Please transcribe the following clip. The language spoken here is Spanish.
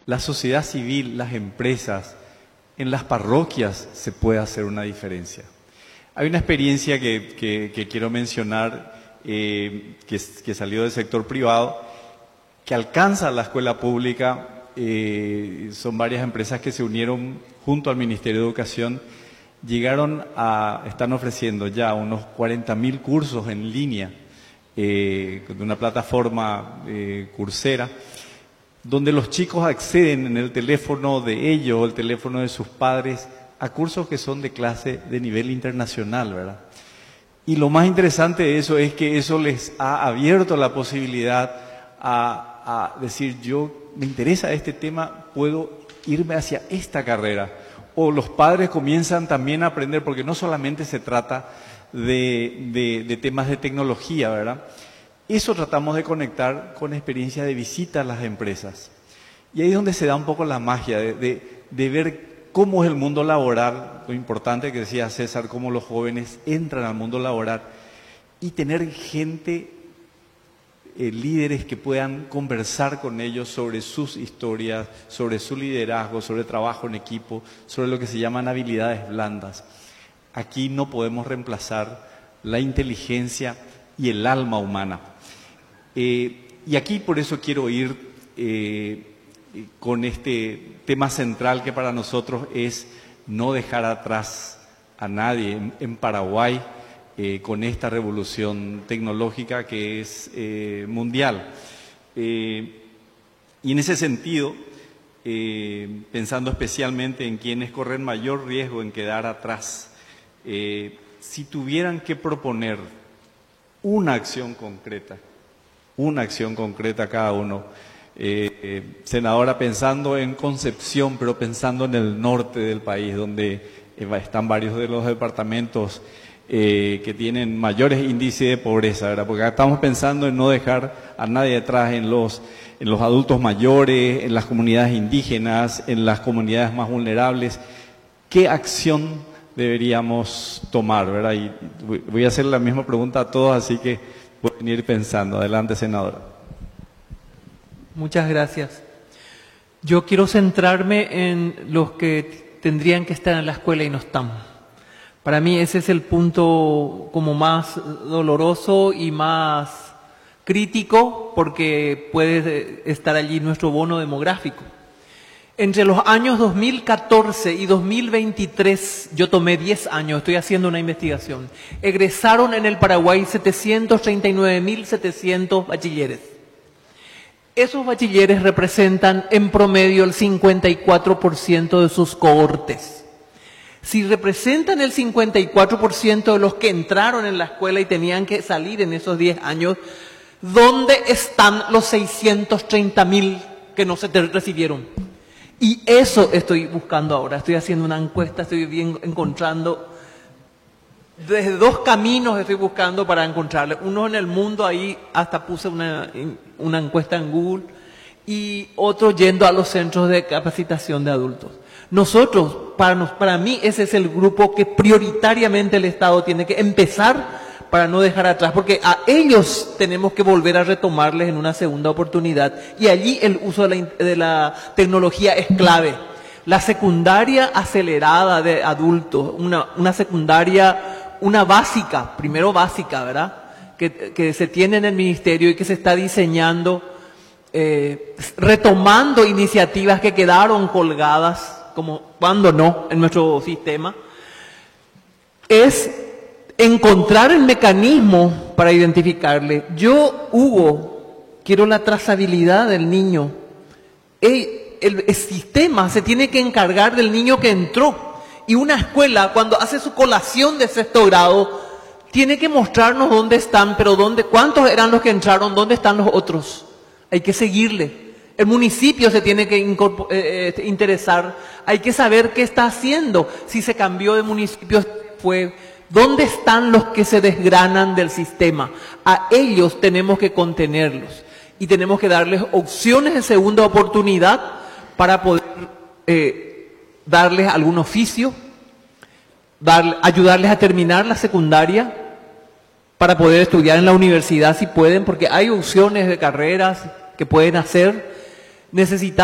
la sociedad civil, las empresas, en las parroquias se puede hacer una diferencia. Hay una experiencia que quiero mencionar, que salió del sector privado, que alcanza la escuela pública. Son varias empresas que se unieron junto al Ministerio de Educación, están ofreciendo ya unos 40.000 cursos en línea, de una plataforma Coursera, donde los chicos acceden en el teléfono de ellos o el teléfono de sus padres a cursos que son de clase de nivel internacional, ¿verdad? Y lo más interesante de eso es que eso les ha abierto la posibilidad a decir, yo me interesa este tema, puedo irme hacia esta carrera. O los padres comienzan también a aprender, porque no solamente se trata de temas de tecnología, ¿verdad? Eso tratamos de conectar con experiencia de visita a las empresas. Y ahí es donde se da un poco la magia de ver cómo es el mundo laboral, lo importante que decía César, cómo los jóvenes entran al mundo laboral, y tener gente, líderes que puedan conversar con ellos sobre sus historias, sobre su liderazgo, sobre trabajo en equipo, sobre lo que se llaman habilidades blandas. Aquí no podemos reemplazar la inteligencia y el alma humana. Y aquí por eso quiero ir con este tema central que para nosotros es no dejar atrás a nadie. En Paraguay, con esta revolución tecnológica que es mundial. Y en ese sentido, pensando especialmente en quienes corren mayor riesgo en quedar atrás, si tuvieran que proponer una acción concreta cada uno, senadora, pensando en Concepción, pero pensando en el norte del país, donde están varios de los departamentos que tienen mayores índices de pobreza, ¿verdad? Porque acá estamos pensando en no dejar a nadie atrás, en los adultos mayores, en las comunidades indígenas, en las comunidades más vulnerables. ¿Qué acción deberíamos tomar, verdad? Y voy a hacer la misma pregunta a todos, así que pueden ir pensando. Adelante, senadora. Muchas gracias. Yo quiero centrarme en los que tendrían que estar en la escuela y no están. Para mí ese es el punto como más doloroso y más crítico, porque puede estar allí nuestro bono demográfico. Entre los años 2014 y 2023, yo tomé 10 años, estoy haciendo una investigación, egresaron en el Paraguay 739.700 bachilleres. Esos bachilleres representan en promedio el 54% de sus cohortes. Si representan el 54% de los que entraron en la escuela y tenían que salir en esos 10 años, ¿dónde están los 630.000 que no se recibieron? Y eso estoy buscando ahora. Estoy haciendo una encuesta, estoy encontrando, desde dos caminos estoy buscando para encontrarle. Uno en el mundo, ahí hasta puse una encuesta en Google, y otro yendo a los centros de capacitación de adultos. Nosotros, para mí, ese es el grupo que prioritariamente el Estado tiene que empezar para no dejar atrás, porque a ellos tenemos que volver a retomarles en una segunda oportunidad, y allí el uso de la tecnología es clave. La secundaria acelerada de adultos, una secundaria, una básica, primero básica, ¿verdad?, que se tiene en el ministerio y que se está diseñando, retomando iniciativas que quedaron colgadas, como cuando no, en nuestro sistema, es encontrar el mecanismo para identificarle. Yo, Hugo, quiero la trazabilidad del niño. El sistema se tiene que encargar del niño que entró. Y una escuela, cuando hace su colación de sexto grado, tiene que mostrarnos dónde están, pero cuántos eran los que entraron, dónde están los otros. Hay que seguirle. El municipio se tiene que interesar. Hay que saber qué está haciendo. Si se cambió de municipio, ¿dónde están los que se desgranan del sistema? A ellos tenemos que contenerlos y tenemos que darles opciones de segunda oportunidad para poder darles algún oficio, ayudarles a terminar la secundaria, para poder estudiar en la universidad si pueden, porque hay opciones de carreras que pueden hacer. Necesitamos